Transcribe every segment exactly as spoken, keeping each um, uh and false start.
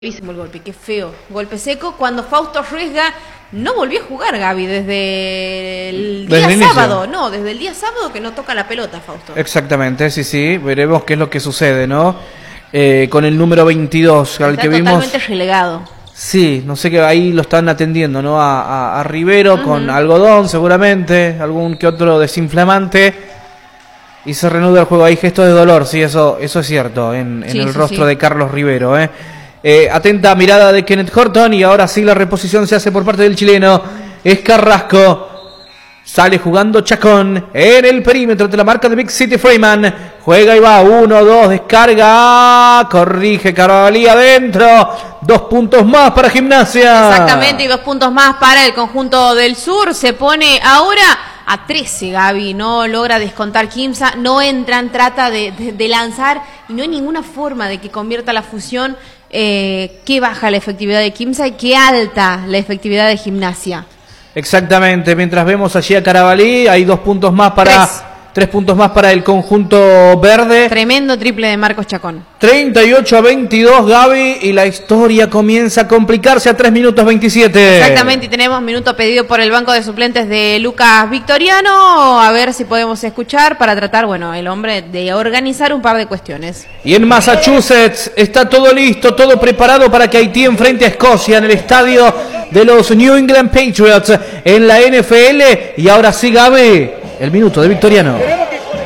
Gravísimo el golpe, qué feo. Golpe seco cuando Fausto Riesga no volvió a jugar, Gaby, desde el día desde el sábado. No, desde el día sábado que no toca la pelota, Fausto. Exactamente, sí, sí. Veremos qué es lo que sucede, ¿no? Eh, con el número veintidós, Está al que vimos. totalmente relegado. Sí, no sé qué, ahí lo están atendiendo, ¿no? A, a, a Rivero uh-huh. con algodón, seguramente, algún que otro desinflamante. Y se reanuda el juego. Hay gestos de dolor, sí, eso, eso es cierto, en, en sí, el sí, rostro sí. de Carlos Rivero, ¿eh? Eh, atenta mirada de Kenneth Horton y ahora sí la reposición se hace por parte del chileno. Es Carrasco. Sale jugando Chacón en el perímetro de la marca de Big City Freeman. Juega y va. Uno, dos, descarga. Corrige Carabalí adentro. Dos puntos más para Gimnasia. Exactamente, y dos puntos más para el conjunto del sur. Se pone ahora a trece, Gaby. No logra descontar Quimsa. No entran, trata de, de, de lanzar y no hay ninguna forma de que convierta la fusión. Eh, qué baja la efectividad de Quimsa y qué alta la efectividad de Gimnasia. Exactamente, mientras vemos allí a Carabalí, hay dos puntos más para... Tres. Tres puntos más para el conjunto verde. Tremendo triple de Marcos Chacón. treinta y ocho a veintidós, Gaby, y la historia comienza a complicarse a tres minutos veintisiete. Exactamente, y tenemos minuto pedido por el banco de suplentes de Lucas Victoriano. A ver si podemos escuchar para tratar, bueno, el hombre de organizar un par de cuestiones. Y en Massachusetts está todo listo, todo preparado para que Haití enfrente a Escocia en el estadio de los New England Patriots en la N F L. Y ahora sí, Gaby, el minuto de Victoriano. Vámonos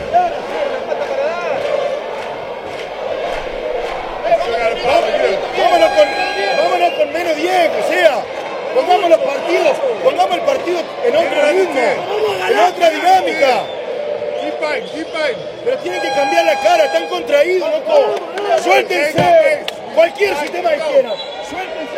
con, vámonos con menos diez, o sea, pongamos los partidos, pongamos el partido en otro ritmo, en otra dinámica. Pero tienen que cambiar la cara, están contraídos, loco. Suéltense, cualquier sistema que quieran, suéltense.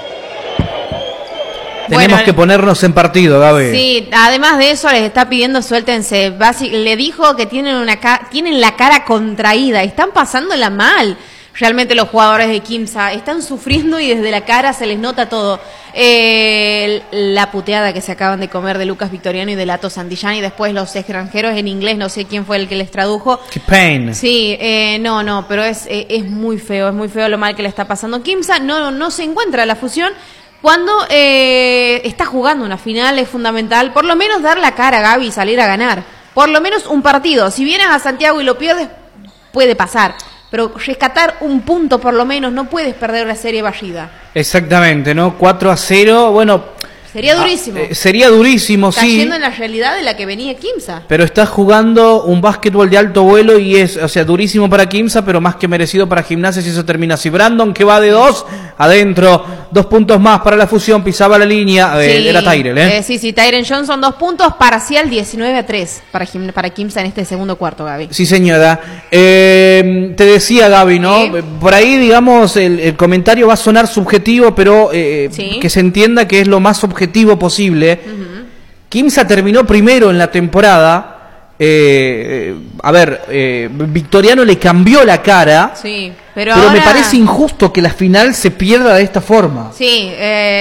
Tenemos bueno, que ponernos en partido, Gaby. Sí, además de eso les está pidiendo suéltense. Basi- le dijo que tienen una ca- tienen la cara contraída, están pasándola mal. Realmente los jugadores de Quimsa están sufriendo y desde la cara se les nota todo. Eh, la puteada que se acaban de comer de Lucas Victoriano y de Lato Santillán y después los extranjeros en inglés, no sé quién fue el que les tradujo. Qué pain. Sí, eh, no, no, pero es, eh, es muy feo, es muy feo lo mal que le está pasando. Quimsa no, no se encuentra la fusión. Cuando eh, está jugando una final es fundamental, por lo menos dar la cara, Gaby, y salir a ganar. Por lo menos un partido. Si vienes a Santiago y lo pierdes, puede pasar. Pero rescatar un punto por lo menos, no puedes perder la serie vallida. Exactamente, ¿no? cuatro a cero, bueno... Sería durísimo. Ah, eh, sería durísimo, está sí. Está yendo en la realidad de la que venía Quimsa. Pero está jugando un básquetbol de alto vuelo y es, o sea, durísimo para Quimsa, pero más que merecido para Gimnasia si eso termina así. Brandon, que va de dos, adentro, dos puntos más para la fusión, pisaba la línea, eh, sí, era Tyrell, ¿eh? ¿eh? Sí, sí, Tyren Johnson, dos puntos, parcial diecinueve a tres para, Gim, para Quimsa en este segundo cuarto, Gaby. Sí, señora. Eh, te decía, Gaby, ¿no? ¿Sí? Por ahí, digamos, el, el comentario va a sonar subjetivo, pero eh, ¿sí? que se entienda que es lo más objetivo objetivo posible. Uh-huh. Quimsa terminó primero en la temporada. Eh, eh, a ver, eh, Victoriano le cambió la cara. Sí, pero, pero ahora... me parece injusto que la final se pierda de esta forma. Sí,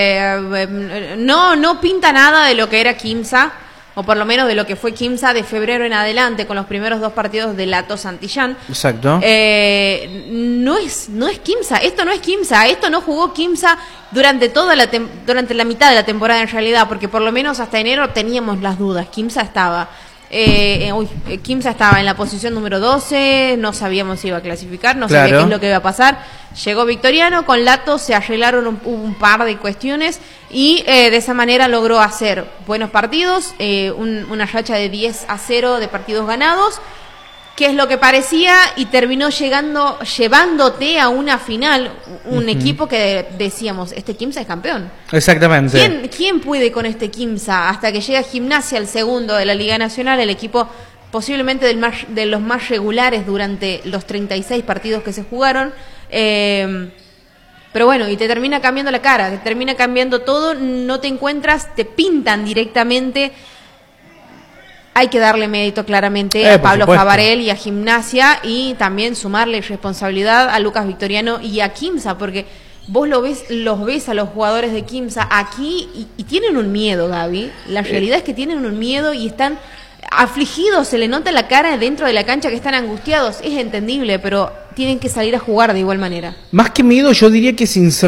eh, no, no pinta nada de lo que era Quimsa, o por lo menos de lo que fue Quimsa de febrero en adelante con los primeros dos partidos de Lato Santillán. Exacto. Eh, no es no es Quimsa, esto no es Quimsa, esto no jugó Quimsa durante toda la tem- durante la mitad de la temporada en realidad, porque por lo menos hasta enero teníamos las dudas. Quimsa estaba eh, eh, uy, Quimsa estaba en la posición número doce, no sabíamos si iba a clasificar, no claro. sabía qué es lo que iba a pasar. Llegó Victoriano, con Lato se arreglaron un, un par de cuestiones y eh, de esa manera logró hacer buenos partidos, eh, un, una racha de diez a cero de partidos ganados, que es lo que parecía, y terminó llegando llevándote a una final, un uh-huh. equipo que decíamos, este Quimsa es campeón. Exactamente. ¿Quién, quién puede con este Quimsa? Hasta que llega Gimnasia, el segundo de la Liga Nacional, el equipo posiblemente del más, de los más regulares durante los treinta y seis partidos que se jugaron. Eh, pero bueno, y te termina cambiando la cara, te termina cambiando todo, no te encuentras, te pintan directamente. Hay que darle mérito claramente eh, a Pablo supuesto. Favarel y a Gimnasia, y también sumarle responsabilidad a Lucas Victoriano y a Quimsa, porque vos lo ves, los ves a los jugadores de Quimsa aquí y, y tienen un miedo, Gaby. La realidad eh. es que tienen un miedo y están afligidos, se le nota la cara dentro de la cancha que están angustiados, es entendible, pero tienen que salir a jugar de igual manera. Más que miedo, yo diría que sinceramente